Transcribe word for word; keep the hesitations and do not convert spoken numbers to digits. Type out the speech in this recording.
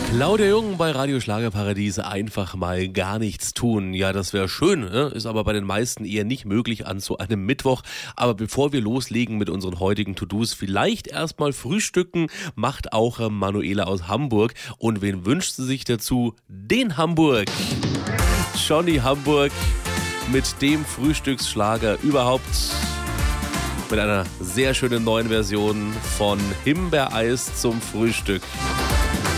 Claudia Jung bei Radio Schlagerparadies, einfach mal gar nichts tun. Ja, das wäre schön, ne? Ist aber bei den meisten eher nicht möglich an so einem Mittwoch. Aber bevor wir loslegen mit unseren heutigen To-Dos, vielleicht erstmal frühstücken, macht auch äh, Manuela aus Hamburg. Und wen wünscht sie sich dazu? Den Hamburg. Johnny Hamburg mit dem Frühstücksschlager überhaupt. Mit einer sehr schönen neuen Version von Himbeereis zum Frühstück.